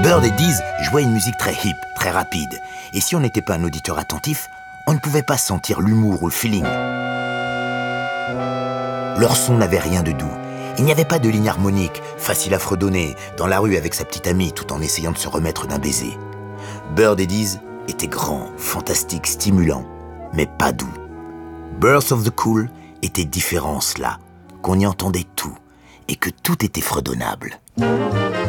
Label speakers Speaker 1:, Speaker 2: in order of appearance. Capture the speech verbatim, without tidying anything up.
Speaker 1: Bird et Dees jouaient une musique très hip, très rapide. Et si on n'était pas un auditeur attentif, on ne pouvait pas sentir l'humour ou le feeling. Leur son n'avait rien de doux. Il n'y avait pas de ligne harmonique, facile à fredonner, dans la rue avec sa petite amie, tout en essayant de se remettre d'un baiser. Bird et Dees étaient grands, fantastiques, stimulants, mais pas doux. Birth of the Cool était différent, cela, qu'on y entendait tout, et que tout était fredonnable.